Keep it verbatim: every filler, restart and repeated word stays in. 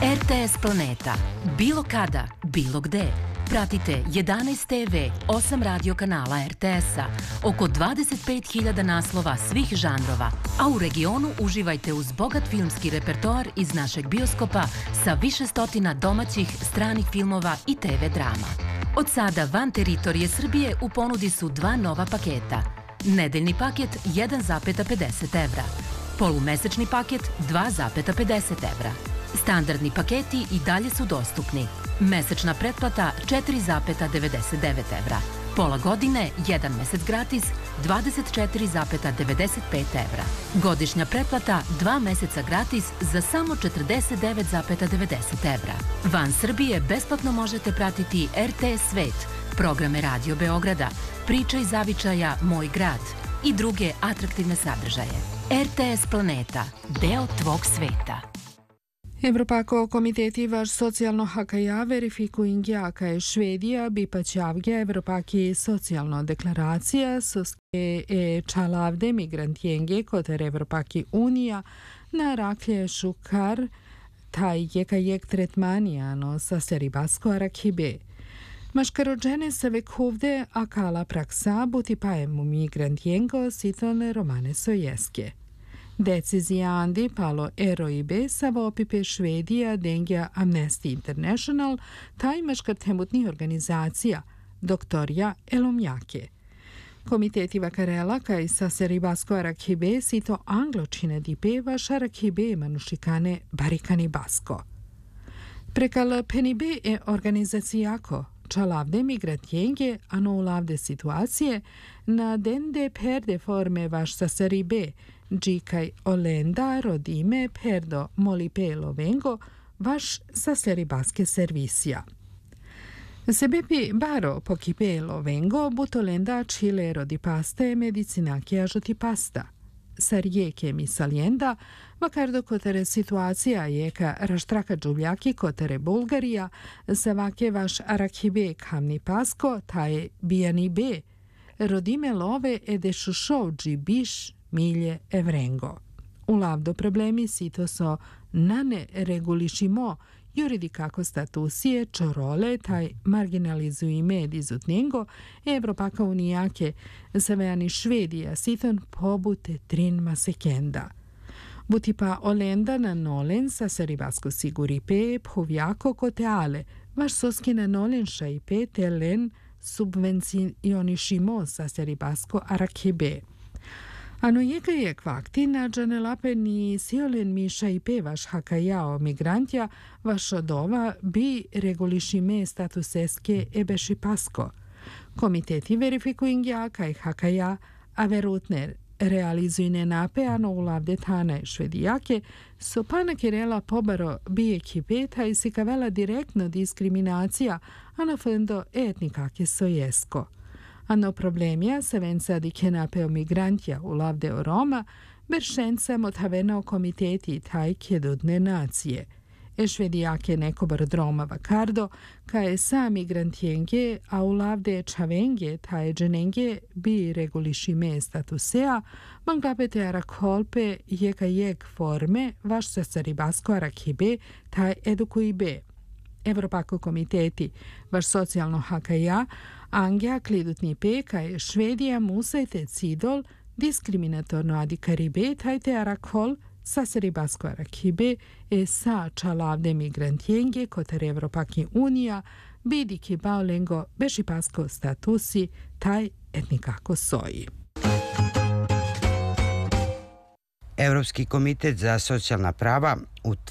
R T S Planeta. Bilo kada, bilo gde. Pratite jedanaest te ve, osam radio kanala R T S-a, oko dvadeset pet hiljada naslova svih žanrova, a u regionu uživajte uz bogat filmski repertoar iz našeg bioskopa sa više stotina domaćih, stranih filmova i te ve drama. Od sada van teritorije Srbije u ponudi su dva nova paketa. Nedeljni paket jedan zarez pedeset evra, polumesečni paket dva zarez pedeset evra. Standardni paketi i dalje su dostupni. Mesečna pretplata četiri zarez devedeset devet evra. Pola godine, jedan mesec gratis, dvadeset četiri zarez devedeset pet evra. Godišnja pretplata, dva meseca gratis za samo četrdeset devet zarez devedeset evra. Van Srbije besplatno možete pratiti R T S Svet, programe Radio Beograda, Priče iz zavičaja Moj grad i druge atraktivne sadržaje. R T S Planeta, deo tvog sveta. Европако комитетиваш социјално хакаја верификуинѓа кај Шведија би паќавѓа Европаки социјално декларација со ске е чалавде мигрантиенге котер Европаки Унија на ракле шукар тај јека јек третманијано са серибаско аракибе. Машкароджене се вековде акала пракса бути паему мигрантиенго ситон романе сојеске. Decizija Andi palo ero i be savopipe Švedija dengja Amnesty International taj maškartemutnih organizacija, doktorja Elomjake. Komiteti vakarela kaj sa seribasko arakibe sito angločine dipe vaš arakibe manušikane barikani basko. Prekal penibe e organizacijako čalavde migratjenge ano ulavde situacije na dende perde forme vaš sa seribe Džikaj Olenda rodime perdo molipelo vengo vaš sa seribaske servisija. Sebepi baro pokipelo vengo butolenda čile rodipaste medicinake ažotipasta. Sarjeke misaljenda, vakardo kotere situacija jeka raštraka džuvljaki kotere Bulgarija, savake vaš arakibe kamni pasko, taje bijani be, rodime love ede šušovđi biš milje evrengo. U lavdo problemi sito so nane regulišimo juridikako statusije čorole taj marginalizuji med izutnjengo Evropaka unijake savejani Švedija siton pobute trin masekenda. Butipa olenda na nolen sa seribasko siguripe phovjako koteale vaš soski na nolen šaipe telen subvencionishimo sa seribasko arakibe. Ano jeka je kvakti na džanelape ni siolen miša i pevaš hakajao migrantja vaš odova bi regulišime statuseske ebeši pasko. Komiteti verifikuingja kaj hakaja, a verutner realizujne nape ano ulavde tane švedijake, so panakirela pobaro bi ekipeta i sikavela direktno diskriminacija, a na fundo etnikake sojesko. Ano problemja se venca dikenape o migrantja u lavde o Roma, beršenca motavena o komiteti taj kjedudne nacije. E švedijake nekobar droma vakardo, ka je sa migrantjenge, a u lavde čavenge taj dženenge bi regulišime statusea, manglapete arakolpe jeka jek forme vaš sa saribasko arakibe taj edukuibe. Evropako komiteti, vaš socijalno hakaja, Angja klidutni peka je Švedija musajte cidol diskriminatorno adikaribe tajte arakol sa seribasko arakibe e sa čalavde migrantjenge kotar Evropaki unija bidiki baolengo bešipasko statusi taj etnikako soji. Evropski komitet za socijalna prava